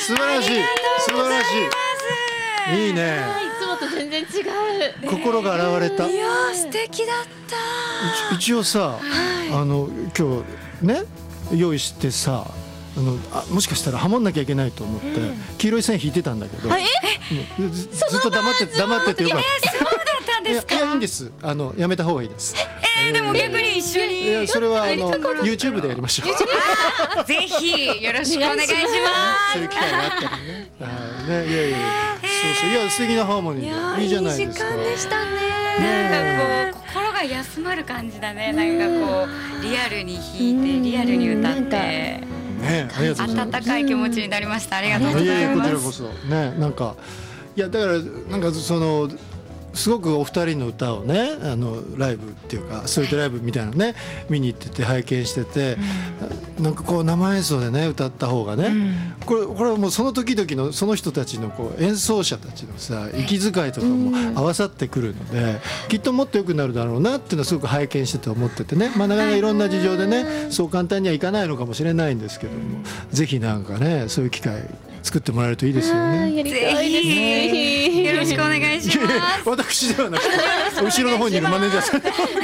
素晴らしい素晴らしい。いいね。 いつもと全然違う。 心が現れた。 いやー素敵だった。 一応さ、今日ね用意してさ、もしかしたらハモんなきゃいけないと思って、黄色い線引いてたんだけど、ずっと黙っててよかった。 そうだったんですか。 いやいいんです。やめた方がいいです。 でも逆に一緒に。 いやそれはYouTube でやりましょう。 ぜひよろしくお願いします。 そういう機会があったらね。ね、いやいやそういや素敵なハーモニーでいいじゃないですか。 いい時間でしたね。なんかこう心が休まる感じだね。なんかこうリアルに弾いてリアルに歌って。 ね、ありがとうございます。 温かい気持ちになりました。ありがとうございます。 いやいやこちらこそね、なんかいやだからなんかすごくお二人の歌をねライブっていうかストリートライブみたいなのね見に行ってて拝見してて、なんかこう生演奏でね歌った方がね、これはもうその時々のその人たちのこう演奏者たちのさ息遣いとかも合わさってくるので、きっともっと良くなるだろうなっていうのはすごく拝見してて思っててね、まあなかなかいろんな事情でねそう簡単にはいかないのかもしれないんですけども、ぜひなんかねそういう機会作ってもらえるといいですよね。 やりたいです。ぜひよろしくお願いします。 私ではなくて後ろの方にいるマネージャーさん。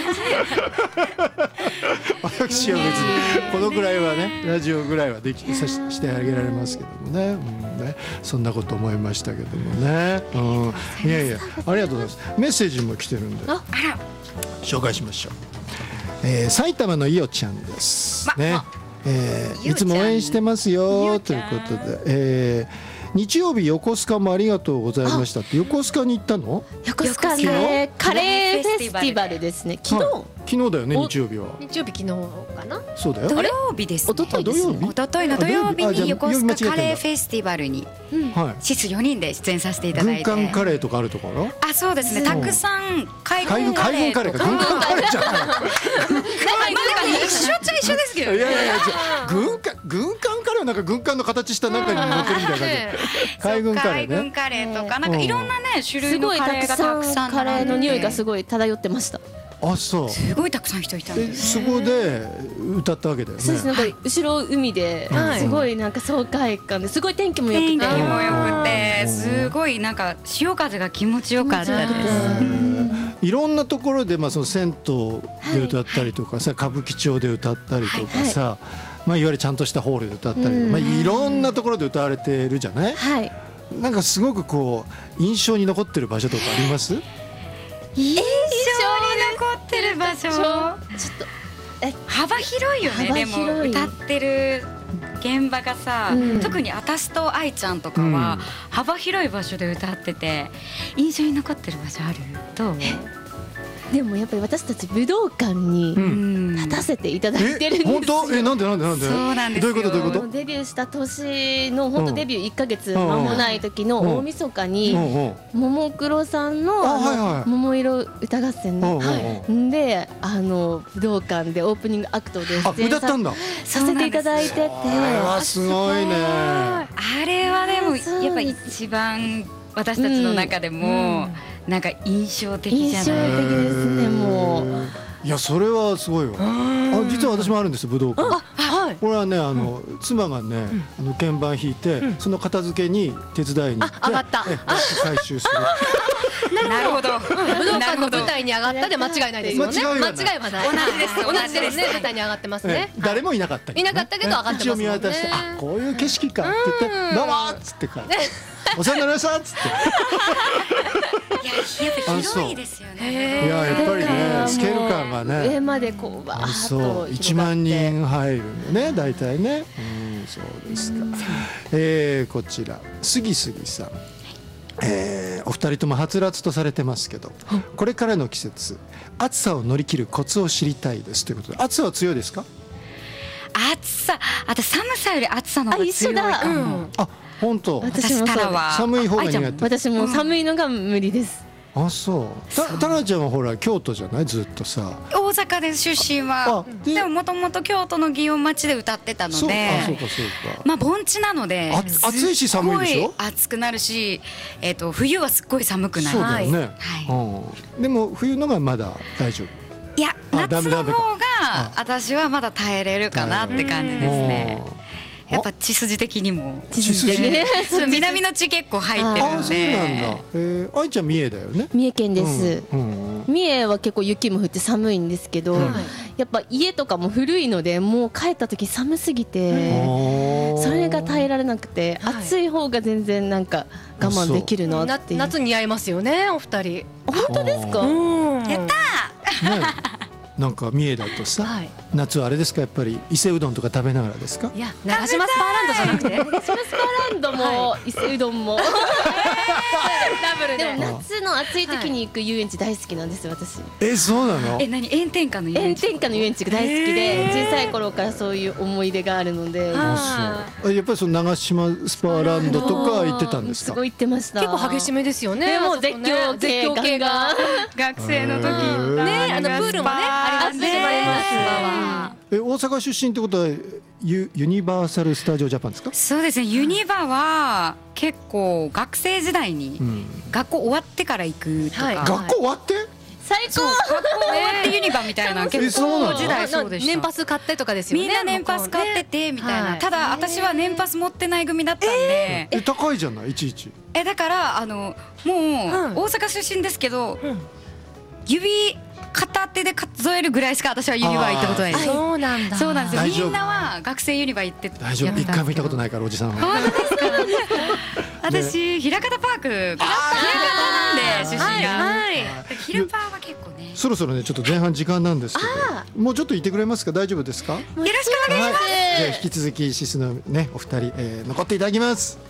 私は別にこのぐらいはねラジオぐらいはしてあげられますけどもね、ねそんなこと思いましたけどもね、いやいやありがとうございます。メッセージも来てるんで紹介しましょう。埼玉のいおちゃんですね。いつも応援してますよということで、日曜日横須賀もありがとうございましたって。横須賀に行ったの？ 横須賀でカレーフェスティバルですね。昨日だよね。日曜日は日曜日昨日かな。 そうだよ。 土曜日ですね。 一昨日ですね。 一昨日の土曜日に横須賀カレーフェスティバルにシス4人で出演させていただいて、 軍艦カレーとかあるところ？ あ、そうですね。たくさん海軍カレーとか。 軍艦カレーじゃない。 一緒っちゃ一緒ですけど。 いや軍艦カレーはなんか軍艦の形した中に乗ってるみたいな感じ。海軍カレーね。 海軍カレーとかなんかいろんなね種類のカレーがたくさんカレーの匂いがすごい漂ってました。 あ、そう。 すごいたくさん人いたんで。 そこで歌ったわけだよね。 そうです。なんか後ろ海ですごいなんか爽快感ですごい天気も良くて。 天気も良くてすごいなんか潮風が気持ちよかったです。 いろんなところでその銭湯で歌ったりとかさ、歌舞伎町で歌ったりとかさ、いわゆるちゃんとしたホールで歌ったりとか、いろんなところで歌われてるじゃない。なんかすごくこう印象に残ってる場所とかあります？ 印象に残ってる場所、ちょっと幅広いよね。でも歌ってる現場がさ、特に私と愛ちゃんとかは幅広い場所で歌ってて印象に残ってる場所ある？どう？ でもやっぱり私たち武道館に立たせていただいてるんですよ。 本当？なんで？ そうなんですよ。 どういうこと？ デビューした年の本当デビュー1ヶ月間もない時の大晦日にももクロさんの桃色歌合戦で武道館でオープニングアクトで出演させていただいてて、 すごいね。 あれはでもやっぱ一番私たちの中でもなんか印象的じゃない？印象的ですね。もういやそれはすごいわ。実は私もあるんです武道館。これはね妻がね鍵盤弾いてその片付けに手伝いに行って上がった回収する。 なるほど。 武道館の舞台に上がったで間違いないですよね。間違いはない。 同じですね。 舞台に上がってますね。 誰もいなかったけど上がってますもんね。一応見渡してこういう景色かって言ってどうもっつってからお世話になりましたっつって。 いややっぱ広いですよね。 いややっぱりねスケール感がね上までこうバーッと 1万人入るんでね大体ね。そうですか。こちら杉杉さん。お二人ともはつらつとされてますけど、これからの季節暑さを乗り切るコツを知りたいですということで。暑さは強いですか？ 暑さ、あと寒さより暑さの方が強いかも。 あ、本当。 私からは寒い方が苦手。 私も寒いのが無理です。 あ、そうタナちゃんはほら京都じゃないずっとさ。 大阪で出身はでももともと京都の祇園町で歌ってたので、まあ盆地なので暑いし寒いでしょ。 暑くなるし、冬はすっごい寒くなる。 そうだよね。でも冬のがまだ大丈夫。 いや夏の方が私はまだ耐えれるかなって感じですね。 やっぱ血筋的にも血筋南の血結構入ってるんで。 愛ちゃん三重だよね。 三重県です。三重は結構雪も降って寒いんですけど、やっぱ家とかも古いのでもう帰った時寒すぎてそれが耐えられなくて、暑い方が全然なんか我慢できるなっていう。 夏似合いますよね、お二人。 本当ですか？ やったー。 なんか三重だとさ、夏はあれですか、やっぱり伊勢うどんとか食べながらですか？ いや、長島スパーランドじゃなくて長島スパーランドも伊勢うどんもダブルで。でも夏の暑い時に行く遊園地大好きなんです私。 そうなの？ 何、炎天下の遊園地？ 炎天下の遊園地が大好きで、小さい頃からそういう思い出があるので。 やっぱりその長島スパーランドとか行ってたんですか？ すごい行ってました。 結構激しめですよね。 もう絶叫系が学生の時ね、プールもねありますね。 大阪出身ってことはユニバーサル・スタジオ・ジャパンですか？ そうですね、ユニバは結構学生時代に学校終わってから行くとか。 学校終わって？ 最高。 学校終わってユニバみたいな結構時代そうでした。 年パス買ってとかですよね。 みんな年パス買っててみたいな。ただ私は年パス持ってない組だったんで。 高いじゃない、いちいち。 だからもう大阪出身ですけど、指片手で数えるぐらいしか私はユニバ行ったことないです。 そうなんだ。 そうなんですよ。みんなは学生ユニバ行って。 大丈夫、一回も行ったことないからおじさんは。 本当ですか？私枚方パーク、枚方なんで出身が。枚方は結構ね。 そろそろね、ちょっと前半時間なんですけど、もうちょっといてくれますか？大丈夫ですか？よろしくお願いします。 じゃあ引き続きシスのねお二人残っていただきます。